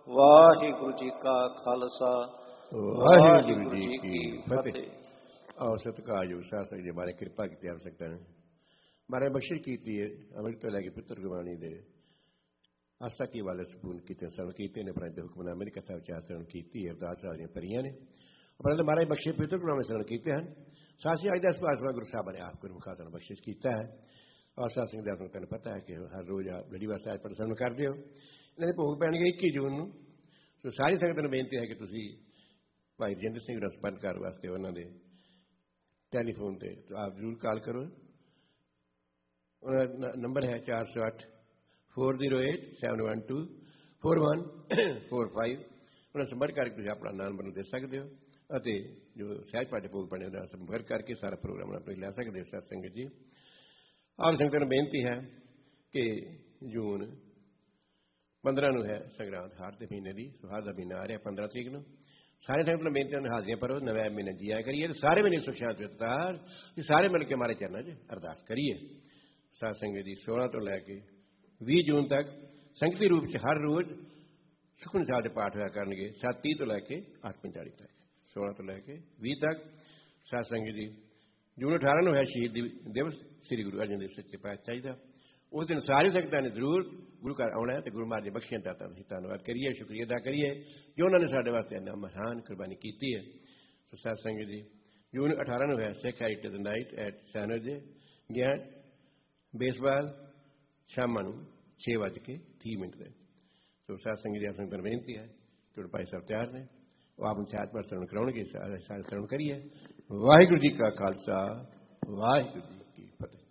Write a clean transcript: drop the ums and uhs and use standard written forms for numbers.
ਵਾਹਿਗੁਰੂ ਜੀ ਕਾ ਖਾਲਸਾ ਵਾਹਿਗੁਰੂ ਜੀ ਕੀ ਫਤਿਹ। ਆਓ ਸਤਿਕਾਰਯੋਗ ਸਾਧ ਸੰਗਤ ਜੀ ਬਾਰੇ ਕਿਰਪਾ ਕੀਤੀ ਆਪ ਸਕਦਾ ਨੇ ਮਾਰੇ ਬਖਸ਼ਿਸ਼ ਕੀਤੀ ਹੈ। ਅੰਮ੍ਰਿਤ ਤੋਂ ਲੈ ਕੇ ਪੁੱਤਰ ਗੁਰਬਾਣੀ ਦੇ ਆਸਾ ਕੀ ਵਾਲੇ ਸਪੂਨ ਕੀਤੇ ਸਰਵ ਕੀਤੇ ਨੇ ਪ੍ਰੰਜ ਹੁਕਮਨਾਮੇ ਦੀ ਕਥਾ ਵਿਚਾਰ ਸਰਵਣ ਕੀਤੀ ਹੈ। ਅਰਦਾਸ ਵਾਲੀਆਂ ਪਰੀਆਂ ਨੇ ਪ੍ਰੰਜ ਮਹਾਰਾਜ ਬਖਸ਼ੇ ਪੁੱਤਰ ਗੁਰਨਾਮੇ ਸਰਵਣ ਕੀਤੇ ਹਨ। ਸਾਸੀ ਅੱਜ ਦਾ ਸੁਭਾਸ਼ਵਾ ਗੁਰੂ ਸਾਹਿਬਾਂ ਨੇ ਆਪ ਗੁਰਮੁਖਾਂ ਨੂੰ ਬਖਸ਼ਿਸ਼ ਕੀਤਾ ਹੈ। ਔਰ ਸਾਧ ਸੰਗਤ ਦਾ ਤੁਹਾਨੂੰ ਪਤਾ ਹੈ ਕਿ ਹਰ ਰੋਜ਼ ਆਪ ਲੜੀ ਵਾਸਤੇ ਅੱਜ ਸਰਵਣ ਕਰਦੇ ਹੋ। ਇਹਨਾਂ ਦੇ ਭੋਗ ਪੈਣਗੇ 21 ਜੂਨ ਨੂੰ। ਸੋ ਸਾਰੀ ਸੰਗਤ ਨੂੰ ਬੇਨਤੀ ਹੈ ਕਿ ਤੁਸੀਂ ਭਾਈ ਰਜਿੰਦਰ ਸਿੰਘ ਦਾ ਸੰਪਰਕ ਕਰਨ ਵਾਸਤੇ ਉਹਨਾਂ ਦੇ ਟੈਲੀਫੋਨ 'ਤੇ ਆਪ ਜ਼ਰੂਰ ਕਾਲ ਕਰੋ। ਉਹਨਾਂ ਦਾ ਨੰਬਰ ਹੈ 408 408 712 4145। ਉਹਨਾਂ ਸੰਪਰਕ ਕਰਕੇ ਤੁਸੀਂ ਆਪਣਾ ਨਾਮ ਨੂੰ ਦੇ ਸਕਦੇ ਹੋ ਅਤੇ ਜੋ ਸਹਿਜ ਪਾਠ ਭੋਗ ਪੈਣੇ ਉਹਦਾ ਸੰਪਰਕ ਕਰਕੇ ਸਾਰਾ ਪ੍ਰੋਗਰਾਮ ਆਪਣੀ ਲੈ ਸਕਦੇ ਹੋ। ਸਾਧ ਸੰਗਤ ਜੀ ਆਪ ਸੰਗਤਾਂ ਨੂੰ ਬੇਨਤੀ ਹੈ ਕਿ ਜੂਨ 15 ਨੂੰ ਹੈ ਸੰਗਰਾਂਦ ਹਾੜ ਦੇ ਮਹੀਨੇ ਦੀ। ਸੁਹਾਗ ਦਾ ਮਹੀਨਾ ਆ ਰਿਹਾ 15 ਤਰੀਕ ਨੂੰ। ਸਾਰੇ ਸੰਗਤ ਨੂੰ ਬੇਨਤੀ ਹੈ ਹਾਜ਼ਰੀਆਂ ਭਰੋ। ਨਵੇਂ ਮਹੀਨੇ ਜੀ ਆਇਆ ਕਰੀਏ। ਸਾਰੇ ਮਹੀਨੇ ਸੁਖ ਸ਼ਾਂਤੀ ਵਿਤਾਰ ਸਾਰੇ ਮਿਲ ਕੇ ਮਾਰੇ ਚਰਨਾਂ 'ਚ ਅਰਦਾਸ ਕਰੀਏ। ਸਾਧ ਸੰਗਤ ਜੀ 16 ਤੋਂ ਲੈ ਕੇ 20 ਜੂਨ ਤੱਕ ਸੰਗਤੀ ਰੂਪ 'ਚ ਹਰ ਰੋਜ਼ ਸੁਖਮਨੀ ਸਾਹਿਬ ਦੇ ਪਾਠ ਹੋਇਆ ਕਰਨਗੇ 7:30 ਤੋਂ ਲੈ ਕੇ 8:45 ਤੱਕ। 16 ਤੋਂ ਲੈ ਕੇ 20 ਤੱਕ। ਸਾਧ ਸੰਗਤ ਜੀ ਜੂਨ 18 ਨੂੰ ਹੈ ਸ਼ਹੀਦੀ ਦਿਵਸ ਸ੍ਰੀ ਗੁਰੂ ਅਰਜਨ ਦੇਵ ਸੱਚੇ ਪਾਤਸ਼ਾਹ ਦਾ। ਉਸ ਦਿਨ ਸਾਰੀ ਸੰਗਤਾਂ ਨੇ ਜ਼ਰੂਰ ਗੁਰੂ ਘਰ ਆਉਣਾ ਹੈ ਅਤੇ ਗੁਰੂ ਮਹਾਰਾਜ ਦੀਆਂ ਬਖਸ਼ੀਆਂ ਦਾਤਾਂ ਦਾ ਧੰਨਵਾਦ ਕਰੀਏ, ਸ਼ੁਕਰੀਆ ਅਦਾ ਕਰੀਏ ਜੋ ਉਹਨਾਂ ਨੇ ਸਾਡੇ ਵਾਸਤੇ ਇੰਨਾ ਮਹਾਨ ਕੁਰਬਾਨੀ ਕੀਤੀ ਹੈ। ਸੋ ਸਾਧ ਸੰਗਤ ਜੀ ਜੂਨ 18 ਨੂੰ ਹੈ ਸਿੱਖ ਹੈਰੀਟੇਜ ਨਾਈਟ ਐਟ 7 ਵਜੇ ਗਿਆਨ ਬੇਸਬਾਲ ਸ਼ਾਮਾਂ ਨੂੰ 6:30 ਤੇ। ਸੋ ਸਾਧ ਸੰਗਤ ਦੀ ਆਪ ਸੰਗਤਾਂ ਨੂੰ ਬੇਨਤੀ ਹੈ ਕਿ ਭਾਈ ਸਾਹਿਬ ਤਿਆਰ ਨੇ ਉਹ ਆਪ ਨੂੰ ਛਾਤ ਪਰ ਸਰਵਣ ਕਰਾਉਣਗੇ। ਸਾਰੇ ਸਰਵਣ ਕਰੀਏ। ਵਾਹਿਗੁਰੂ ਜੀ ਕਾ ਖਾਲਸਾ ਵਾਹਿਗੁਰੂ ਜੀ।